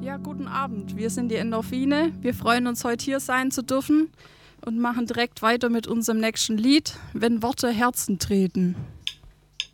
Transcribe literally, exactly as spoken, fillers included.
Ja, guten Abend. Wir sind die Endorphine. Wir freuen uns, heute hier sein zu dürfen und machen direkt weiter mit unserem nächsten Lied, Wenn Worte Herzen treten.